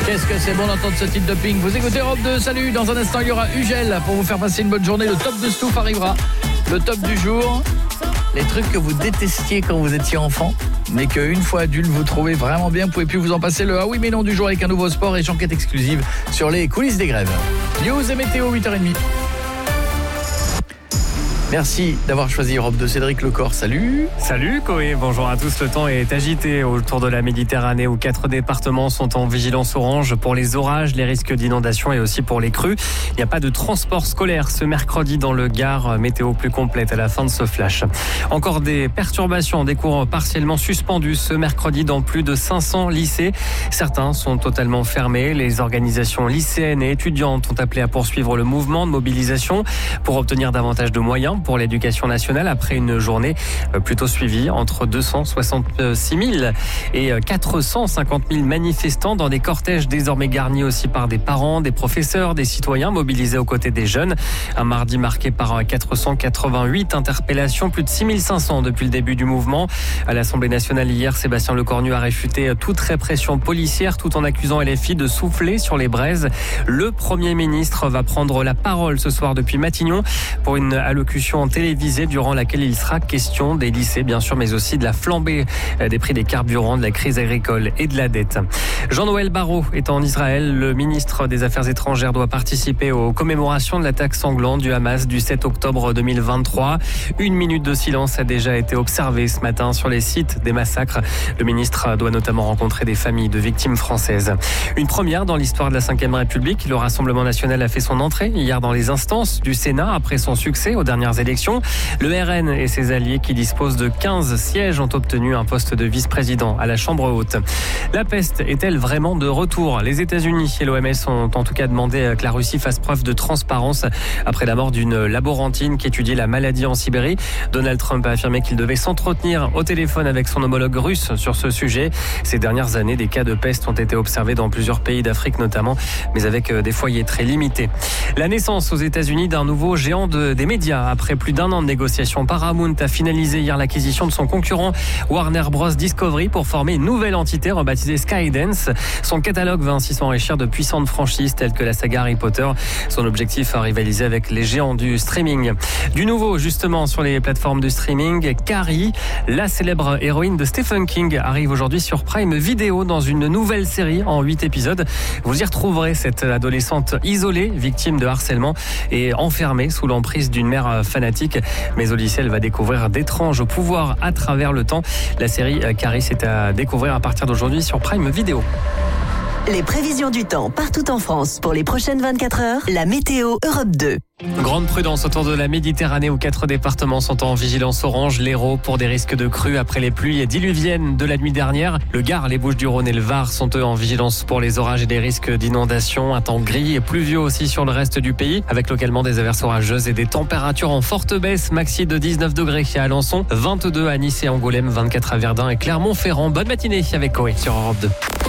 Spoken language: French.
Qu'est-ce que c'est bon d'entendre ce titre de Pink. Vous écoutez Europe 2, salut. Dans un instant, il y aura Ugel pour vous faire passer une bonne journée. Le top de Stouff arrivera. Le top du jour, les trucs que vous détestiez quand vous étiez enfant, mais qu'une fois adulte, vous trouvez vraiment bien. Vous pouvez plus vous en passer. Le ah oui mais non du jour avec un nouveau sport et enquête exclusive sur les coulisses des grèves. News et météo, 8h30. Merci d'avoir choisi Europe 2. Cédric Lecor, salut. Salut Koé, bonjour à tous. Le temps est agité autour de la Méditerranée où 4 départements sont en vigilance orange pour les orages, les risques d'inondation et aussi pour les crues. Il n'y a pas de transport scolaire ce mercredi dans le Gard. Météo plus complète à la fin de ce flash. Encore des perturbations, des cours partiellement suspendus ce mercredi dans plus de 500 lycées. Certains sont totalement fermés. Les organisations lycéennes et étudiantes ont appelé à poursuivre le mouvement de mobilisation pour obtenir davantage de moyens pour l'éducation nationale après une journée plutôt suivie entre 266 000 et 450 000 manifestants dans des cortèges désormais garnis aussi par des parents, des professeurs, des citoyens mobilisés aux côtés des jeunes. Un mardi marqué par 488 interpellations, plus de 6500 depuis le début du mouvement. À l'Assemblée nationale hier, Sébastien Lecornu a réfuté toute répression policière tout en accusant LFI de souffler sur les braises. Le Premier ministre va prendre la parole ce soir depuis Matignon pour une allocution télévisée durant laquelle il sera question des lycées bien sûr, mais aussi de la flambée des prix des carburants, de la crise agricole et de la dette. Jean-Noël Barrot est en Israël. Le ministre des Affaires étrangères doit participer aux commémorations de l'attaque sanglante du Hamas du 7 octobre 2023. Une minute de silence a déjà été observée ce matin sur les sites des massacres. Le ministre doit notamment rencontrer des familles de victimes françaises. Une première dans l'histoire de la Ve République. Le Rassemblement national a fait son entrée hier dans les instances du Sénat après son succès aux dernières élections. Le RN et ses alliés qui disposent de 15 sièges ont obtenu un poste de vice-président à la Chambre haute. La peste est-elle vraiment de retour ? Les États-Unis et l'OMS ont en tout cas demandé que la Russie fasse preuve de transparence après la mort d'une laborantine qui étudiait la maladie en Sibérie. Donald Trump a affirmé qu'il devait s'entretenir au téléphone avec son homologue russe sur ce sujet. Ces dernières années, des cas de peste ont été observés dans plusieurs pays d'Afrique notamment, mais avec des foyers très limités. La naissance aux États-Unis d'un nouveau géant des médias. Après plus d'un an de négociations, Paramount a finalisé hier l'acquisition de son concurrent Warner Bros. Discovery pour former une nouvelle entité rebaptisée Skydance. Son catalogue va ainsi s'enrichir de puissantes franchises telles que la saga Harry Potter. Son objectif à rivaliser avec les géants du streaming. Du nouveau justement sur les plateformes de streaming, Carrie, la célèbre héroïne de Stephen King, arrive aujourd'hui sur Prime Video dans une nouvelle série en 8 épisodes. Vous y retrouverez cette adolescente isolée, victime de harcèlement et enfermée sous l'emprise d'une mère fanatique. Mais au lycée, elle va découvrir d'étranges pouvoirs à travers le temps. La série Carrie, c'est à découvrir à partir d'aujourd'hui sur Prime Video. Les prévisions du temps partout en France pour les prochaines 24 heures. La météo Europe 2. Grande prudence autour de la Méditerranée où 4 départements sont en vigilance orange. L'Hérault pour des risques de crues après les pluies diluviennes de la nuit dernière. Le Gard, les Bouches-du-Rhône et le Var sont eux en vigilance pour les orages et des risques d'inondation. Un temps gris et pluvieux aussi sur le reste du pays avec localement des averses orageuses et des températures en forte baisse. Maxi de 19 degrés à Alençon, 22 à Nice et Angoulême, 24 à Verdun et Clermont-Ferrand. Bonne matinée avec Koé sur Europe 2.